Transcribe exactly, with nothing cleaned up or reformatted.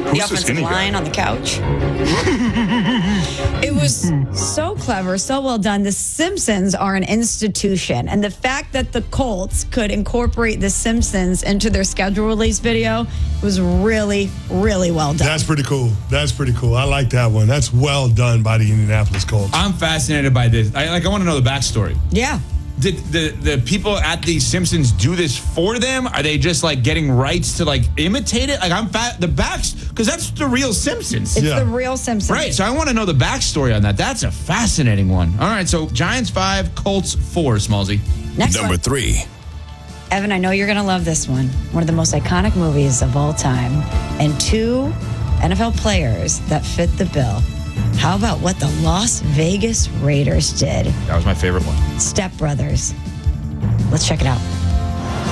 the offensive line on the couch. It was so clever, so well done. The Simpsons are an institution, and the fact that the Colts could incorporate the Simpsons into their schedule release video was really, really well done. That's pretty cool. That's pretty cool. I like that one. That's well done by the Indianapolis Colts. I'm fascinated by this. I like. I want to know the backstory. Yeah. Did the, the people at the Simpsons do this for them? Are they just like getting rights to like imitate it? Like I'm fat the backs because that's the real Simpsons. It's Yeah. the real Simpsons. Right. So I want to know the backstory on that. That's a fascinating one. All right. So Giants five, Colts four. Smallsy. Next Number one. three. Evan, I know you're going to love this one. One of the most iconic movies of all time, and two N F L players that fit the bill. How about what the Las Vegas Raiders did? That was my favorite one. Step Brothers. Let's check it out.